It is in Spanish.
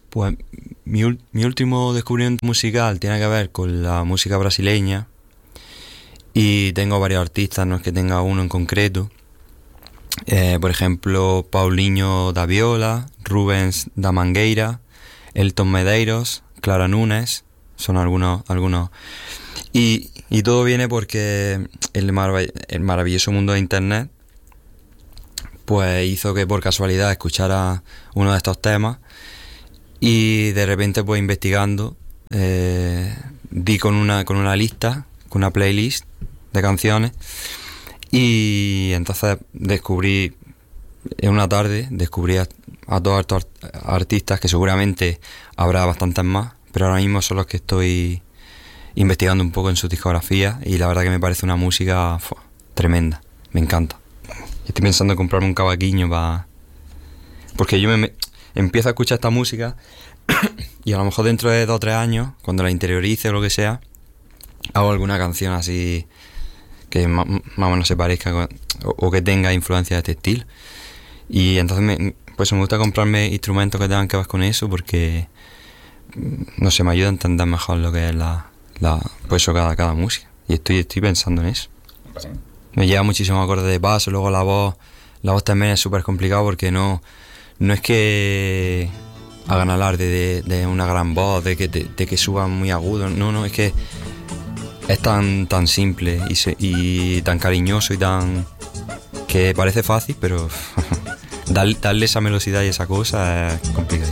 Pues mi último descubrimiento musical tiene que ver con la música brasileña y tengo varios artistas, no es que tenga uno en concreto. Por ejemplo, Paulinho da Viola, Rubens da Mangueira, Elton Medeiros, Clara Nunes, son algunos. Y todo viene porque el maravilloso mundo de internet pues hizo que por casualidad escuchara uno de estos temas y de repente pues investigando di con una lista, con una playlist de canciones y entonces en una tarde descubrí a todos estos artistas que seguramente habrá bastantes más, pero ahora mismo son los que estoy investigando un poco en su discografía y la verdad que me parece una música tremenda, me encanta. Estoy pensando en comprarme un cavaquinho porque yo empiezo a escuchar esta música y a lo mejor dentro de 2 o 3 años, cuando la interiorice o lo que sea, hago alguna canción así que más o menos se parezca o que tenga influencia de este estilo. Y entonces pues me gusta comprarme instrumentos que tengan que ver con eso porque, no sé, me ayuda a entender mejor lo que es pues eso, cada música. Y estoy pensando en eso. Me lleva muchísimos acordes de paso, luego la voz también es súper complicado porque no es que hagan alarde de una gran voz, de que suban muy agudo, no, es que es tan simple y tan cariñoso y tan que parece fácil, pero darle esa velocidad y esa cosa es complicado.